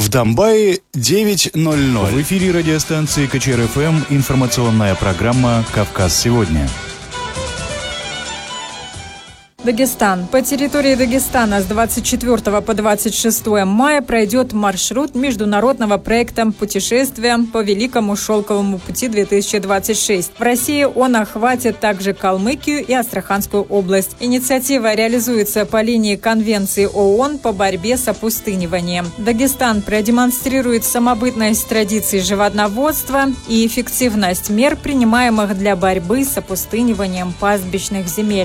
В Домбае 9:00. В эфире радиостанции КЧР-ФМ информационная программа «Кавказ сегодня». Дагестан. По территории Дагестана с 24 по 26 мая пройдет маршрут международного проекта путешествия по Великому Шелковому пути-2026. В России он охватит также Калмыкию и Астраханскую область. Инициатива реализуется по линии Конвенции ООН по борьбе с опустыниванием. Дагестан продемонстрирует самобытность традиций животноводства и эффективность мер, принимаемых для борьбы с опустыниванием пастбищных земель.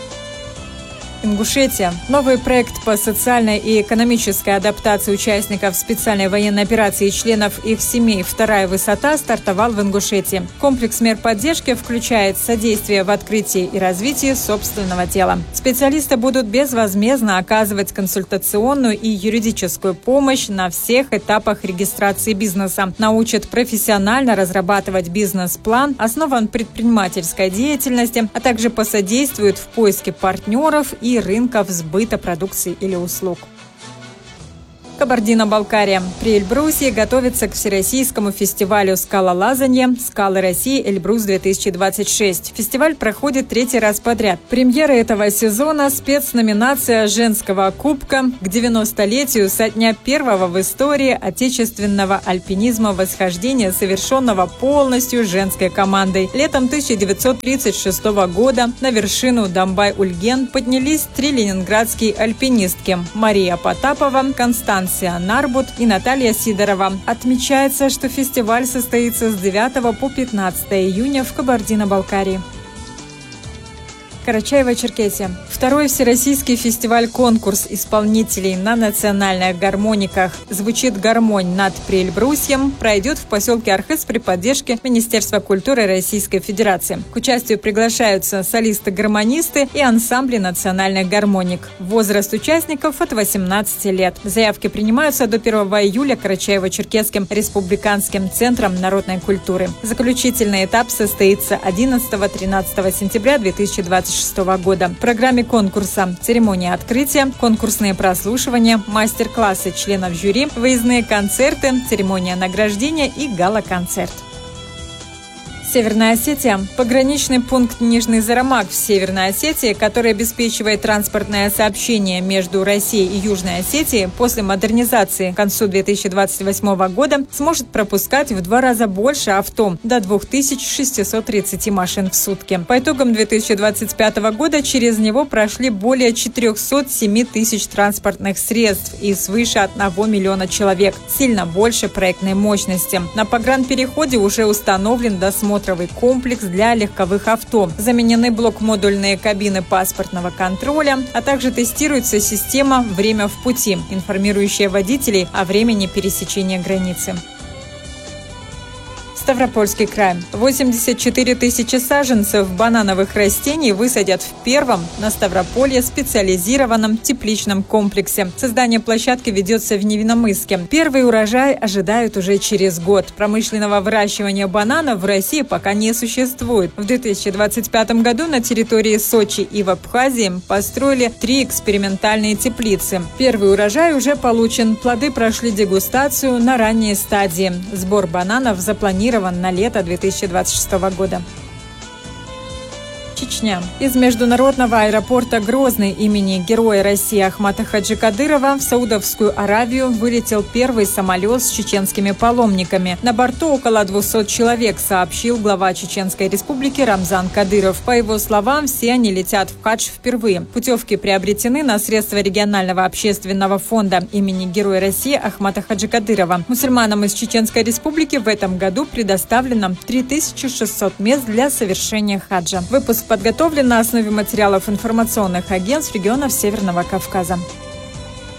Ингушетия. Новый проект по социальной и экономической адаптации участников специальной военной операции и членов их семей «Вторая высота» стартовал в Ингушетии. Комплекс мер поддержки включает содействие в открытии и развитии собственного дела. Специалисты будут безвозмездно оказывать консультационную и юридическую помощь на всех этапах регистрации бизнеса, научат профессионально разрабатывать бизнес-план, основан предпринимательской деятельности, а также посодействуют в поиске партнеров и рынков сбыта продукции или услуг. Кабардино-Балкария. При Эльбрусе готовится к всероссийскому фестивалю скалолазания «Скалы России Эльбрус-2026». Фестиваль проходит 3-й раз подряд. Премьера этого сезона – спецноминация женского кубка к 90-летию со дня первого в истории отечественного альпинизма восхождения, совершенного полностью женской командой. Летом 1936 года на вершину Домбай-Ульген поднялись 3 ленинградские альпинистки – Мария Потапова, Констанция Нарбут и Наталья Сидорова. Отмечается, что фестиваль состоится с 9 по 15 июня в Кабардино-Балкарии. Карачаево-Черкесия. Второй всероссийский фестиваль-конкурс исполнителей на национальных гармониках «Звучит гармонь над Приэльбрусьем» пройдет в поселке Архыз при поддержке Министерства культуры Российской Федерации. К участию приглашаются солисты-гармонисты и ансамбли национальных гармоник. Возраст участников от 18 лет. Заявки принимаются до 1 июля Карачаево-Черкесским республиканским центром народной культуры. Заключительный этап состоится 11-13 сентября 2026 года. В программе конкурса церемония открытия, конкурсные прослушивания, мастер-классы членов жюри, выездные концерты, церемония награждения и гала-концерт. Северная Осетия. Пограничный пункт Нижний Зарамак в Северной Осетии, который обеспечивает транспортное сообщение между Россией и Южной Осетией после модернизации к концу 2028 года, сможет пропускать в 2 раза больше авто, до 2630 машин в сутки. По итогам 2025 года через него прошли более 407 тысяч транспортных средств и свыше 1 миллиона человек, сильно больше проектной мощности. На погранпереходе уже установлен досмотровый комплекс для легковых авто. Заменены блок-модульные кабины паспортного контроля, а также тестируется система «Время в пути», информирующая водителей о времени пересечения границы. Ставропольский край. 84 тысячи саженцев банановых растений высадят в первом на Ставрополье специализированном тепличном комплексе. Создание площадки ведется в Невинномысске. Первый урожай ожидают уже через год. Промышленного выращивания бананов в России пока не существует. В 2025 году на территории Сочи и в Абхазии построили 3 экспериментальные теплицы. Первый урожай уже получен. Плоды прошли дегустацию на ранней стадии. Сбор бананов запланирован на лето 2026 года. Чечня. Из международного аэропорта Грозный имени Героя России Ахмата Хаджи Кадырова в Саудовскую Аравию вылетел первый самолет с чеченскими паломниками. На борту около 200 человек, сообщил глава Чеченской Республики Рамзан Кадыров. По его словам, все они летят в хадж впервые. Путевки приобретены на средства регионального общественного фонда имени Героя России Ахмата Хаджи Кадырова. Мусульманам из Чеченской Республики в этом году предоставлено 3600 мест для совершения хаджа. Выпуск подготовлен на основе материалов информационных агентств регионов Северного Кавказа.